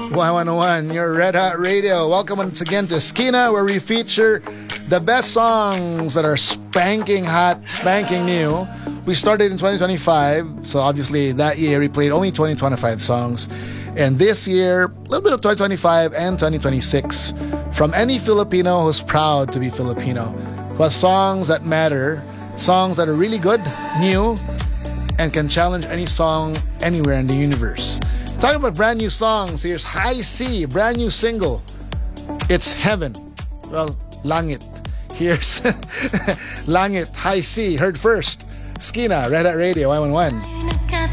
Y101, your Red Hot Radio. Welcome once again to Esquina, where we feature the best songs that are spanking hot, spanking new. We started in 2025, so obviously that year we played only 2025 songs. And this year, a little bit of 2025 and 2026 from any Filipino who's proud to be Filipino, who has songs that matter, songs that are really good, new, and can challenge any song anywhere in the universe. Talking about brand new songs, here's High C, brand new single. It's Heaven. Well, Langit. Here's Langit, High C, heard first. Esquina, Red Hot Radio, Y11.